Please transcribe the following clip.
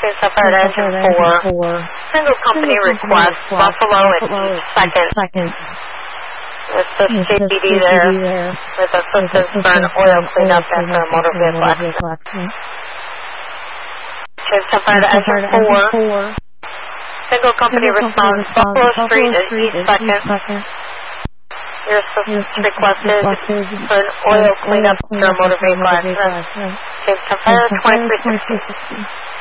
Chase on fire to engine 4. Single company request, Buffalo at second. With the JPD there, with assistance for an oil cleanup after a motor vehicle accident. Chase on fire to engine 4. Single company response, Buffalo Street at East 2nd. Your assistance requested for an oil cleanup after a motor vehicle accident. Chase on fire 2360.